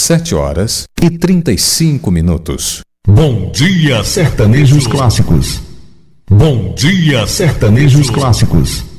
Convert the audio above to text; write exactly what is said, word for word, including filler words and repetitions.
sete horas e trinta e cinco minutos. Bom dia, sertanejos clássicos. Bom dia, sertanejos clássicos.